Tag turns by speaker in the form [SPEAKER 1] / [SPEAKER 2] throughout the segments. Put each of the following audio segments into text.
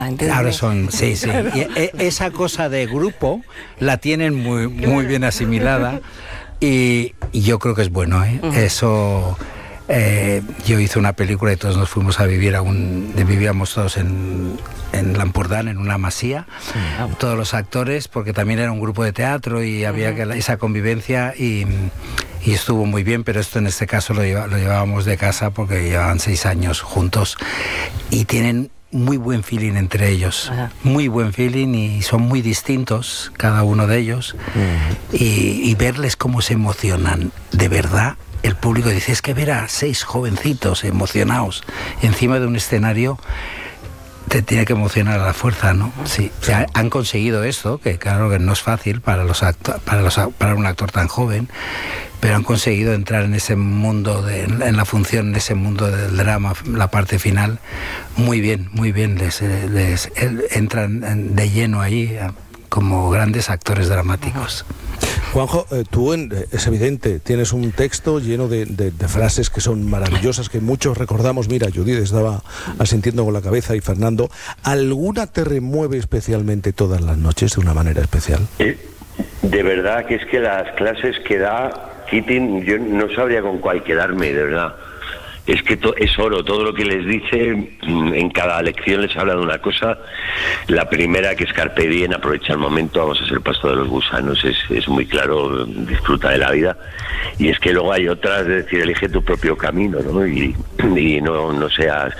[SPEAKER 1] ¿entiendes?
[SPEAKER 2] Ahora son, sí. Y esa cosa de grupo la tienen muy bien asimilada y yo creo que es bueno, ¿eh? Eso... yo hice una película y todos nos fuimos a vivir vivíamos todos en Lampurdán, en una masía, todos los actores, porque también era un grupo de teatro y había esa convivencia y estuvo muy bien, pero esto en este caso lo llevábamos de casa porque llevaban 6 años juntos y tienen muy buen feeling entre ellos, muy buen feeling, y son muy distintos cada uno de ellos, y verles cómo se emocionan de verdad. El público dice, es que ver a 6 jovencitos emocionados encima de un escenario te tiene que emocionar a la fuerza, ¿no? Sí. O sea, han conseguido esto, que claro que no es fácil para un actor tan joven, pero han conseguido entrar en ese mundo, en la función, en ese mundo del drama, la parte final, muy bien, les entran de lleno ahí como grandes actores dramáticos.
[SPEAKER 3] Juanjo, tú es evidente, tienes un texto lleno de frases que son maravillosas, que muchos recordamos. Mira, Judith estaba asintiendo con la cabeza, y Fernando. ¿Alguna te remueve especialmente todas las noches de una manera especial?
[SPEAKER 4] De verdad que es que las clases que da Keating, yo no sabría con cuál quedarme, de verdad. Es que es oro, todo lo que les dice, en cada lección les habla de una cosa. La primera, que es carpe diem, aprovecha el momento, vamos a ser pasto de los gusanos, es muy claro, disfruta de la vida. Y es que luego hay otras, de decir, elige tu propio camino, ¿no? Y no seas...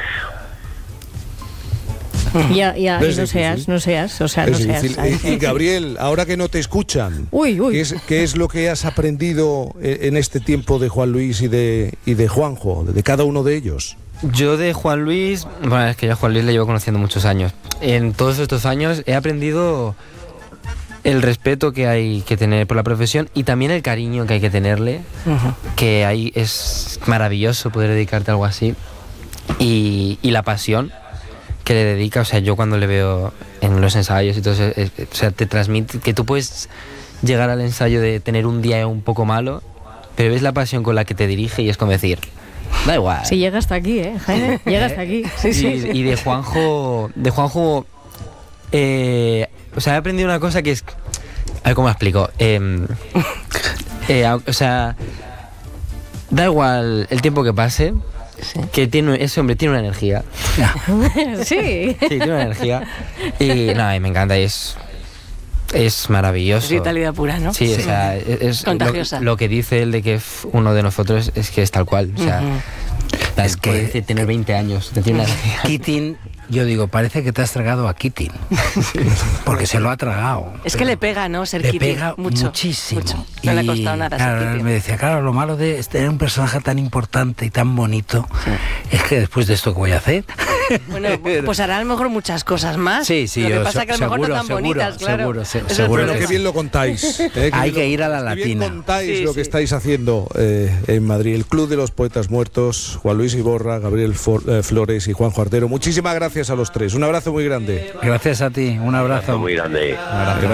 [SPEAKER 5] No seas.
[SPEAKER 3] Y Gabriel, ahora que no te escuchan, ¿qué es lo que has aprendido en este tiempo de Juan Luis y de Juanjo, de cada uno de ellos?
[SPEAKER 6] Yo de Juan Luis, bueno, es que yo a Juan Luis le llevo conociendo muchos años. En todos estos años he aprendido el respeto que hay que tener por la profesión y también el cariño que hay que tenerle, que ahí es maravilloso poder dedicarte a algo así, y la pasión que le dedica. O sea, yo cuando le veo en los ensayos y todo eso, o sea, te transmite que tú puedes llegar al ensayo de tener un día un poco malo, pero ves la pasión con la que te dirige y es como decir, da igual.
[SPEAKER 5] Sí, llega hasta aquí, Jaime, llega hasta aquí. Sí.
[SPEAKER 6] Y de Juanjo, o sea, he aprendido una cosa que es, a ver cómo explico, o sea, da igual el tiempo que pase. Sí. Que ese hombre tiene una energía.
[SPEAKER 5] Sí,
[SPEAKER 6] tiene una energía. Y nada, me encanta, es maravilloso.
[SPEAKER 1] Es vitalidad pura, ¿no?
[SPEAKER 6] Sí, o sea, es
[SPEAKER 1] contagiosa.
[SPEAKER 6] Lo que dice él de que es uno de nosotros es que es tal cual. O sea, es que tener 20 años, tiene una energía.
[SPEAKER 2] Keating, yo digo, parece que te has tragado a Keating, porque se lo ha tragado.
[SPEAKER 1] Es que le pega, ¿no? Ser Keating. Le pega
[SPEAKER 2] muchísimo.
[SPEAKER 1] No le ha costado nada ser Keating.
[SPEAKER 2] Él me decía, claro, lo malo de tener un personaje tan importante y tan bonito es que después de esto, ¿qué voy a hacer?
[SPEAKER 1] Bueno, pues hará a lo mejor muchas cosas más.
[SPEAKER 2] Sí,
[SPEAKER 1] lo que pasa es que a lo mejor no tan bonitas, claro.
[SPEAKER 3] Seguro. Pero qué bien lo contáis.
[SPEAKER 2] Hay que ir a la Latina.
[SPEAKER 3] Qué bien contáis lo que estáis haciendo en Madrid. El Club de los Poetas Muertos, Juan Luis Iborra, Gabriel Flores y Juanjo Artero. Muchísimas gracias a los tres. Un abrazo muy grande.
[SPEAKER 2] Gracias a ti. Un abrazo
[SPEAKER 4] muy grande.